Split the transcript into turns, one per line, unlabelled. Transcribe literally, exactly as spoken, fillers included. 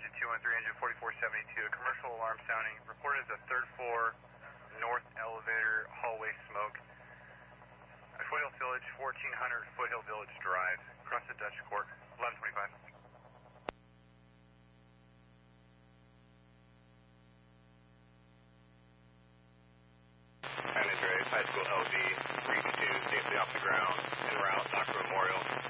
Digit two one three, engine forty-four seventy-two, a commercial alarm sounding. Reported as a third floor, north elevator, hallway smoke. Foothill Village, fourteen hundred Foothill Village Drive, across the Dutch Court, eleven twenty-five. San Andreas High School L D, reach to safely off the ground, en route, Doctor Memorial.